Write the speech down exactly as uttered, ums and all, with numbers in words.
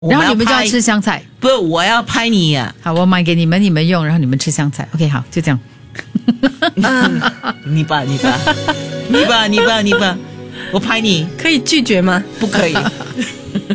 然后你们就要吃香菜。 不是，我要拍你呀、 啊！好，我买给你们，你们用，然后你们吃香菜。OK， 好，就这样。 你吧，你吧，你吧，你吧，你吧，我拍你， 可以拒绝吗？ 不可以。